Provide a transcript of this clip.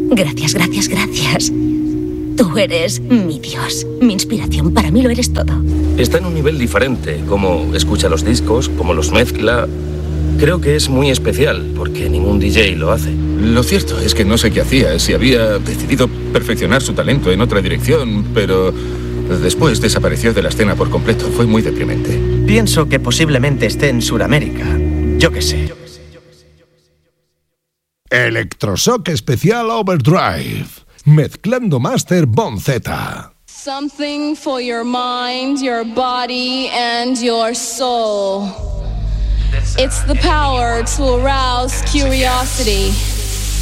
Gracias, gracias, gracias. Tú eres mi Dios, mi inspiración. Para mí lo eres todo. Está en un nivel diferente, como escucha los discos, como los mezcla. Creo que es muy especial, porque ningún DJ lo hace. Lo cierto es que no sé qué hacía, si había decidido perfeccionar su talento en otra dirección, pero después desapareció de la escena por completo. Fue muy deprimente. Pienso que posiblemente esté en Sudamérica. Yo qué sé. Electroshock Especial Overdrive. Mezclando Master Bon Z. Something for your mind, your body, and your soul. It's the power to arouse curiosity.